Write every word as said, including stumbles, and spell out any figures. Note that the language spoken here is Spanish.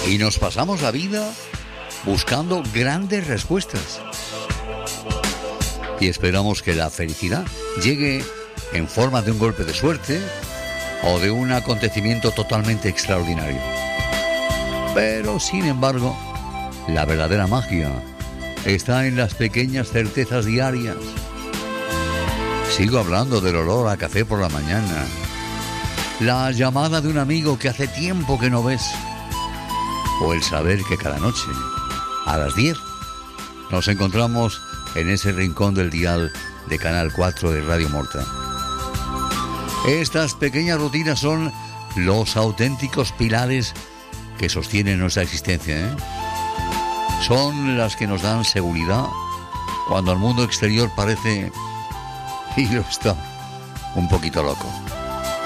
Y nos pasamos la vida buscando grandes respuestas. Y esperamos que la felicidad llegue en forma de un golpe de suerte o de un acontecimiento totalmente extraordinario. Pero, sin embargo, la verdadera magia está en las pequeñas certezas diarias. Sigo hablando del olor a café por la mañana, la llamada de un amigo que hace tiempo que no ves, o el saber que cada noche, a las diez, nos encontramos en ese rincón del dial de Canal cuatro de Radio Morta. Estas pequeñas rutinas son los auténticos pilares que sostienen nuestra existencia, ¿eh? Son las que nos dan seguridad cuando el mundo exterior parece, y lo está, un poquito loco.